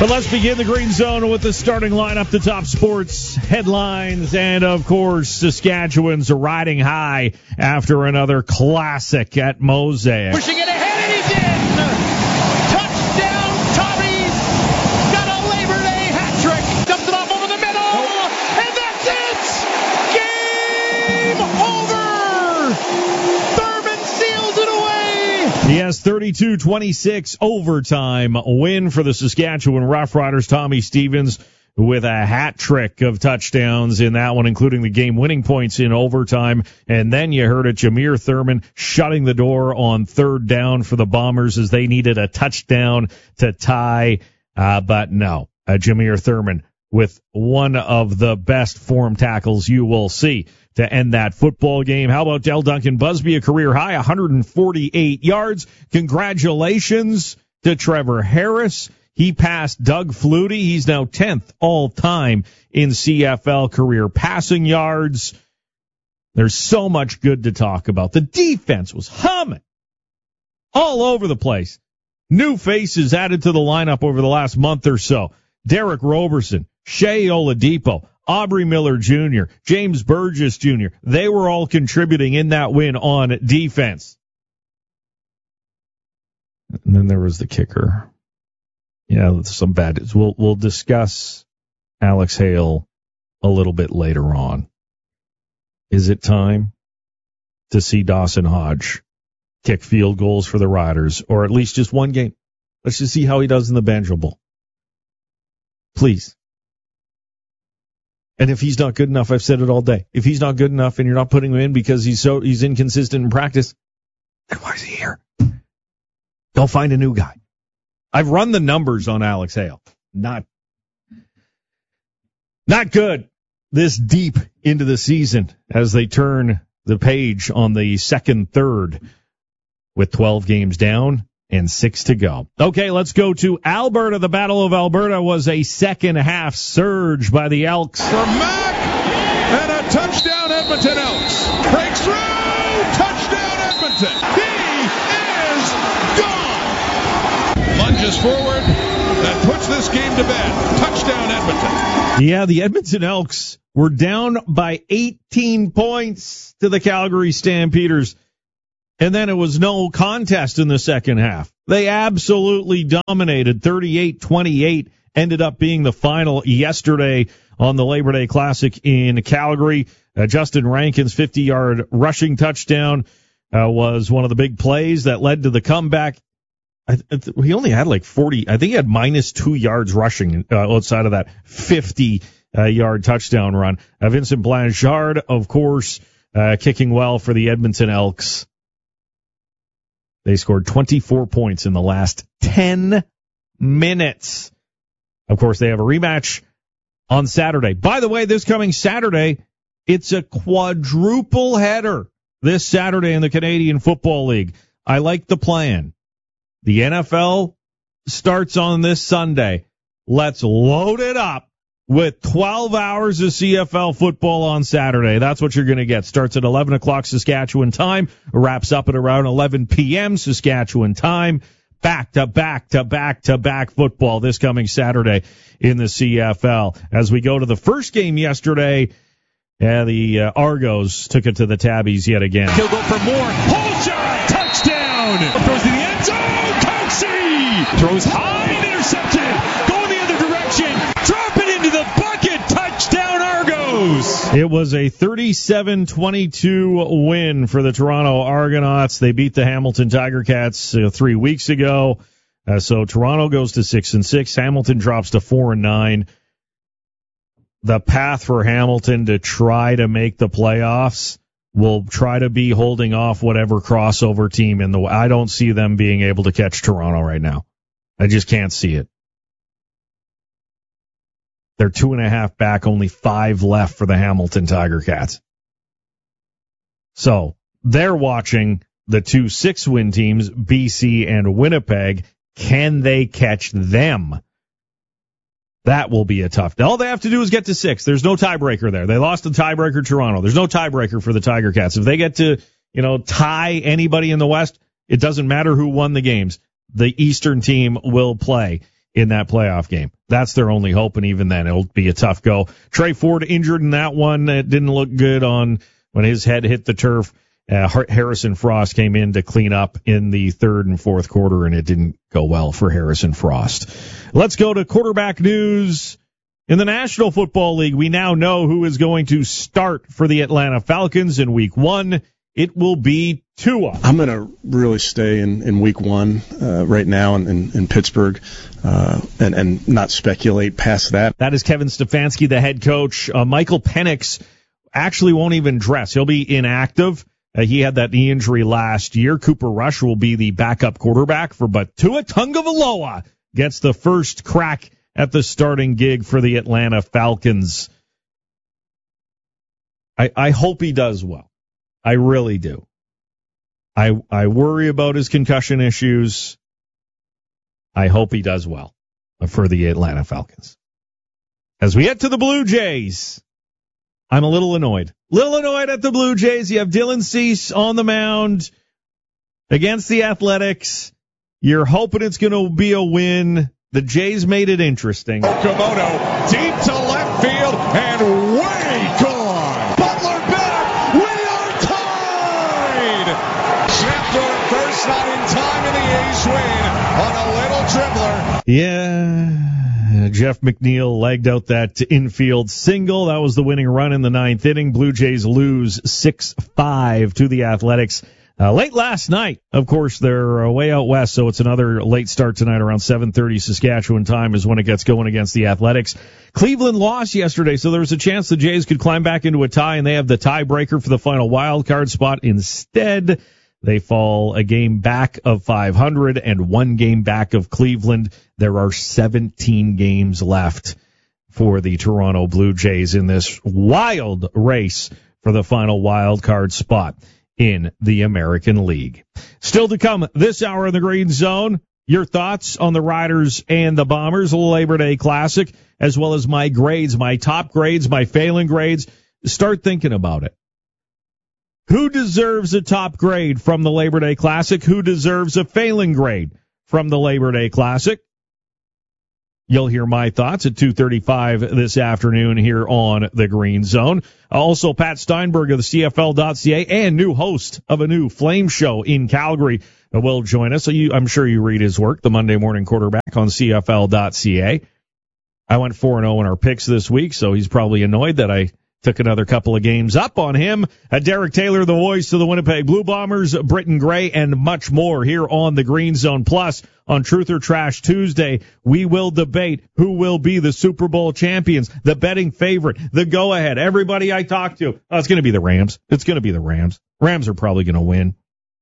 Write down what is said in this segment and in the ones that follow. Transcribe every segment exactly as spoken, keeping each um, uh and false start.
But let's begin the Green Zone with the starting lineup, the top sports headlines, and, of course, Saskatchewan's riding high after another classic at Mosaic. Pushing it ahead, and he's in! Touchdown, Tommies! Got a Labor Day hat trick! Dumps it off over the middle! And that's it! Game over! Thurman seals it away! Yes, thirty-two twenty-six overtime win for the Saskatchewan Roughriders. Tommy Stevens with a hat trick of touchdowns in that one, including the game-winning points in overtime. And then you heard it, Jameer Thurman shutting the door on third down for the Bombers as they needed a touchdown to tie. Uh, but no, uh, Jameer Thurman with one of the best form tackles you will see to end that football game. How about Del Duncan Busby, a career high, one hundred forty-eight yards. Congratulations to Trevor Harris. He passed Doug Flutie. He's now tenth all-time in C F L career passing yards. There's so much good to talk about. The defense was humming all over the place. New faces added to the lineup over the last month or so. Derek Roberson, Shea Oladipo, Aubrey Miller Junior, James Burgess Junior They were all contributing in that win on defense. And then there was the kicker. Yeah, some bad news. We'll, we'll discuss Alex Hale a little bit later on. Is it time to see Dawson Hodge kick field goals for the Riders, or at least just one game? Let's just see how he does in the Banjo Bowl. Please. And if he's not good enough, I've said it all day. If he's not good enough and you're not putting him in because he's so he's inconsistent in practice, then why is he here? Don't find a new guy. I've run the numbers on Alex Hale. Not, not good this deep into the season as they turn the page on the second third with twelve games down and six to go. Okay, let's go to Alberta. The Battle of Alberta was a second half surge by the Elks. For Mack, and a touchdown Edmonton Elks. Breaks through, touchdown Edmonton. He is gone. Lunges forward and puts this game to bed. Touchdown Edmonton. Yeah, the Edmonton Elks were down by eighteen points to the Calgary Stampeders. And then it was no contest in the second half. They absolutely dominated. thirty-eight twenty-eight ended up being the final yesterday on the Labor Day Classic in Calgary. Uh, Justin Rankin's fifty-yard rushing touchdown uh, was one of the big plays that led to the comeback. I th- he only had like forty. I think he had minus two yards rushing uh, outside of that fifty-yard touchdown run. Uh, Vincent Blanchard, of course, uh, kicking well for the Edmonton Elks. They scored twenty-four points in the last ten minutes. Of course, they have a rematch on Saturday. By the way, this coming Saturday, it's a quadruple header this Saturday in the Canadian Football League. I like the plan. The N F L starts on this Sunday. Let's load it up with twelve hours of C F L football on Saturday. That's what you're going to get. Starts at eleven o'clock Saskatchewan time, wraps up at around eleven p.m. Saskatchewan time. Back to back to back to back football this coming Saturday in the C F L. As we go to the first game yesterday, yeah, the uh, Argos took it to the Tabbies yet again. He'll go for more. Hold shot! Touchdown! Throws to the end zone. Coxie throws high and intercepted. Going the other direction. Drop it into the bucket. Touchdown Argos. It was a thirty-seven twenty-two win for the Toronto Argonauts. They beat the Hamilton Tiger Cats uh, three weeks ago. Uh, so Toronto goes to six and six. Hamilton drops to four and nine. The path for Hamilton to try to make the playoffs will try to be holding off whatever crossover team in the way. I don't see them being able to catch Toronto right now. I just can't see it. They're two and a half back, only five left for the Hamilton Tiger Cats. So they're watching the two six-win teams, B C and Winnipeg. Can they catch them? That will be a tough. All they have to do is get to six. There's no tiebreaker there. They lost the tiebreaker Toronto. There's no tiebreaker for the Tiger Cats. If they get to, you know, tie anybody in the West, it doesn't matter who won the games. The Eastern team will play in that playoff game. That's their only hope, and even then, it'll be a tough go. Trey Ford injured in that one. It didn't look good on when his head hit the turf. Uh, Harrison Frost came in to clean up in the third and fourth quarter, and it didn't go well for Harrison Frost. Let's go to quarterback news. In the National Football League, we now know who is going to start for the Atlanta Falcons in week one. It will be Tua. I'm going to really stay in, in week one uh, right now in, in, in Pittsburgh uh, and, and not speculate past that. That is Kevin Stefanski, the head coach. Uh, Michael Penix actually won't even dress. He'll be inactive. Uh, he had that knee injury last year. Cooper Rush will be the backup quarterback for, but Tua Tagovailoa gets the first crack at the starting gig for the Atlanta Falcons. I, I hope he does well. I really do. I I worry about his concussion issues. I hope he does well for the Atlanta Falcons. As we get to the Blue Jays, I'm a little annoyed. Little annoyed at the Blue Jays. You have Dylan Cease on the mound against the Athletics. You're hoping it's going to be a win. The Jays made it interesting. Komodo deep to left field and way gone. Butler back. We are tied. Snap throw at first, not in time, and the A's win on a little dribbler. Yeah, Jeff McNeil legged out that infield single. That was the winning run in the ninth inning. Blue Jays lose six five to the Athletics. Uh, late last night, of course, they're uh, way out west, so it's another late start tonight around seven thirty Saskatchewan time is when it gets going against the Athletics. Cleveland lost yesterday, so there's a chance the Jays could climb back into a tie, and they have the tiebreaker for the final wild card spot. Instead, they fall a game back of five hundred and one game back of Cleveland. There are seventeen games left for the Toronto Blue Jays in this wild race for the final wild card spot in the American League. Still to come this hour in the Green Zone, your thoughts on the Riders and the Bombers Labor Day Classic, as well as my grades, my top grades, my failing grades. Start thinking about it. Who deserves a top grade from the Labor Day Classic? Who deserves a failing grade from the Labor Day Classic? You'll hear my thoughts at two thirty-five this afternoon here on the Green Zone. Also, Pat Steinberg of the C F L dot C A and new host of a new Flame show in Calgary will join us. So you, I'm sure you read his work, the Monday Morning Quarterback on C F L dot C A. I went four and oh in our picks this week, so he's probably annoyed that I took another couple of games up on him. Uh, Derek Taylor, the voice of the Winnipeg Blue Bombers, Britton Gray, and much more here on the Green Zone. Plus, on Truth or Trash Tuesday, we will debate who will be the Super Bowl champions, the betting favorite, the go-ahead. Everybody I talk to, oh, it's going to be the Rams. It's going to be the Rams. Rams are probably going to win.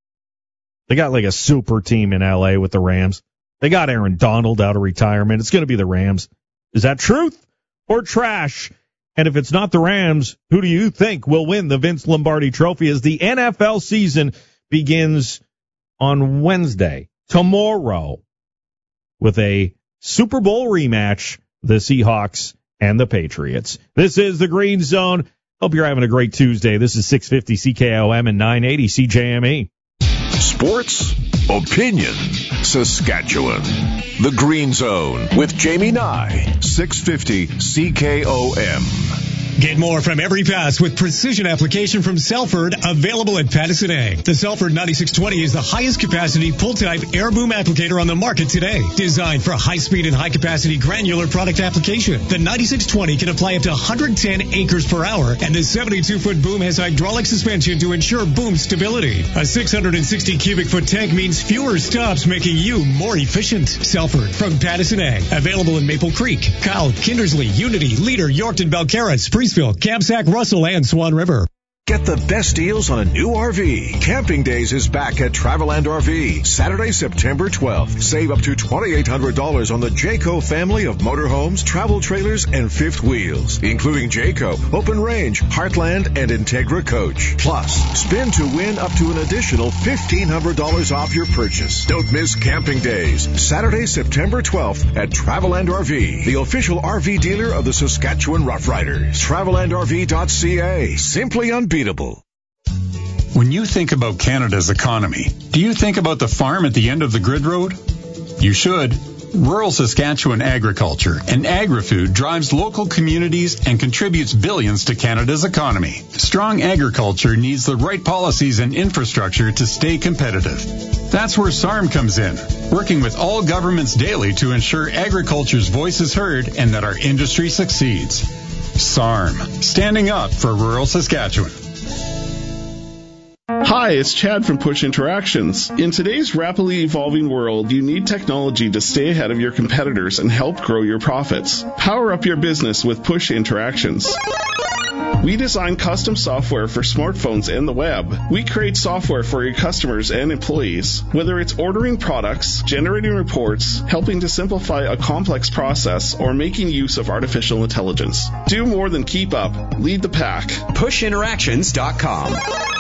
They got like a super team in L A with the Rams. They got Aaron Donald out of retirement. It's going to be the Rams. Is that truth or trash? And if it's not the Rams, who do you think will win the Vince Lombardi Trophy as the N F L season begins on Wednesday, tomorrow, with a Super Bowl rematch, the Seahawks and the Patriots? This is the Green Zone. Hope you're having a great Tuesday. This is six fifty C K O M and nine eighty C J M E. Sports, opinion, Saskatchewan. The Green Zone with Jamie Nye, six fifty C K O M. Get more from every pass with precision application from Selford, available at Patterson Ag. The Selford ninety-six twenty is the highest capacity pull-type air boom applicator on the market today. Designed for high-speed and high-capacity granular product application, the ninety-six twenty can apply up to one hundred ten acres per hour, and the seventy-two foot boom has hydraulic suspension to ensure boom stability. A six hundred sixty cubic foot tank means fewer stops, making you more efficient. Selford from Patterson Ag, available in Maple Creek, Kyle, Kindersley, Unity, Leader, Yorkton, Belcarra, Spreeceville, Kamsack, Russell, and Swan River. Get the best deals on a new R V. Camping Days is back at Traveland R V. Saturday, September twelfth. Save up to twenty-eight hundred dollars on the Jayco family of motorhomes, travel trailers, and fifth wheels, including Jayco, Open Range, Heartland, and Integra Coach. Plus, spin to win up to an additional fifteen hundred dollars off your purchase. Don't miss Camping Days. Saturday, September twelfth at Traveland R V, the official R V dealer of the Saskatchewan Roughriders. Traveland R V dot C A. Simply unbeatable. Unbeatable. When you think about Canada's economy, do you think about the farm at the end of the grid road? You should. Rural Saskatchewan agriculture and agri-food drives local communities and contributes billions to Canada's economy. Strong agriculture needs the right policies and infrastructure to stay competitive. That's where S A R M comes in, working with all governments daily to ensure agriculture's voice is heard and that our industry succeeds. S A R M, standing up for rural Saskatchewan. Hi, it's Chad from Push Interactions. In today's rapidly evolving world, you need technology to stay ahead of your competitors and help grow your profits. Power up your business with Push Interactions. We design custom software for smartphones and the web. We create software for your customers and employees. Whether it's ordering products, generating reports, helping to simplify a complex process, or making use of artificial intelligence. Do more than keep up. Lead the pack. push interactions dot com.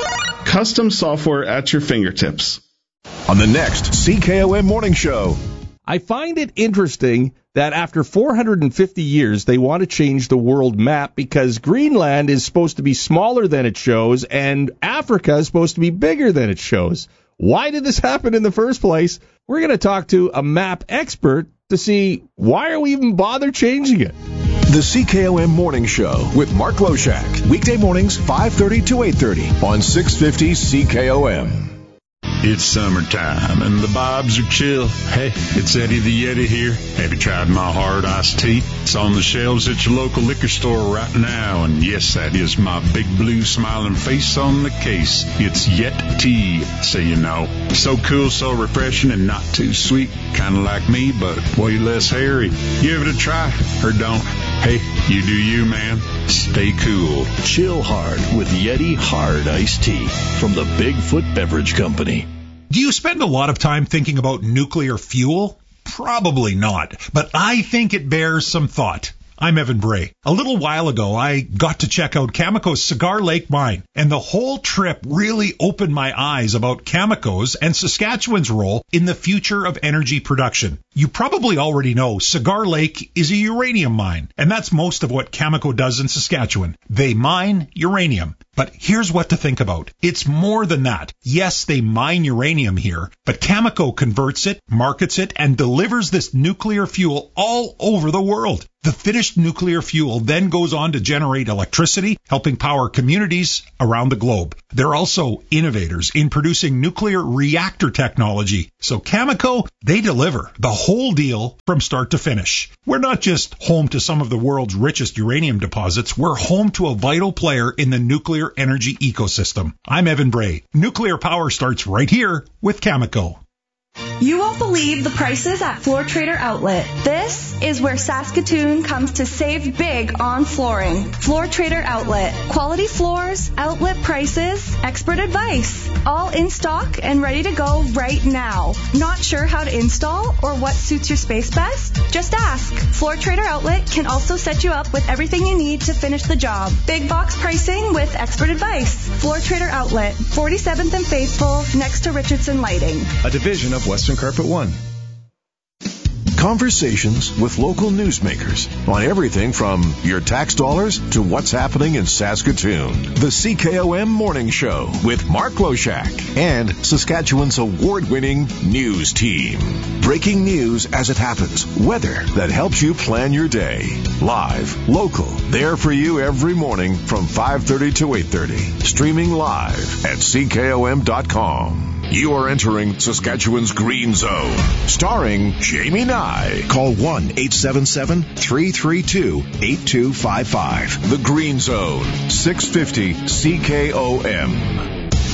Custom software at your fingertips. On the next C K O M Morning Show. I find it interesting that after four hundred fifty years, they want to change the world map because Greenland is supposed to be smaller than it shows and Africa is supposed to be bigger than it shows. Why did this happen in the first place? We're going to talk to a map expert to see why are we even bother changing it. The C K O M Morning Show with Mark Loshak. Weekday mornings, five thirty to eight thirty on six fifty C K O M. It's summertime and the vibes are chill. Hey, it's Eddie the Yeti here. Have you tried my hard iced tea? It's on the shelves at your local liquor store right now. And yes, that is my big blue smiling face on the case. It's Yet Tea, so you know. So cool, so refreshing, and not too sweet. Kind of like me, but way less hairy. Give it a try, or don't. Hey, you do you, man. Stay cool. Chill hard with Yeti Hard Iced Tea from the Bigfoot Beverage Company. Do you spend a lot of time thinking about nuclear fuel? Probably not, but I think it bears some thought. I'm Evan Bray. A little while ago, I got to check out Cameco's Cigar Lake mine, and the whole trip really opened my eyes about Cameco's and Saskatchewan's role in the future of energy production. You probably already know Cigar Lake is a uranium mine, and that's most of what Cameco does in Saskatchewan. They mine uranium. But here's what to think about. It's more than that. Yes, they mine uranium here, but Cameco converts it, markets it, and delivers this nuclear fuel all over the world. The finished nuclear fuel then goes on to generate electricity, helping power communities around the globe. They're also innovators in producing nuclear reactor technology. So Cameco, they deliver the whole deal from start to finish. We're not just home to some of the world's richest uranium deposits, we're home to a vital player in the nuclear energy ecosystem. I'm Evan Bray. Nuclear power starts right here with Cameco. You won't believe the prices at Floor Trader Outlet. This is where Saskatoon comes to save big on flooring. Floor Trader Outlet. Quality floors, outlet prices, expert advice. All in stock and ready to go right now. Not sure how to install or what suits your space best? Just ask. Floor Trader Outlet can also set you up with everything you need to finish the job. Big box pricing with expert advice. Floor Trader Outlet, forty-seventh and Faithful, next to Richardson Lighting. A division of Western Carpet One. Conversations with local newsmakers on everything from your tax dollars to what's happening in Saskatoon. The C K O M Morning Show with Mark Loshak and Saskatchewan's award-winning news team. Breaking news as it happens. Weather that helps you plan your day. Live, local, there for you every morning from five thirty to eight thirty. Streaming live at C K O M dot com. You are entering Saskatchewan's Green Zone. Starring Jamie Nye. Call one eight seven seven, three three two, eight two five five. The Green Zone, six fifty C K O M.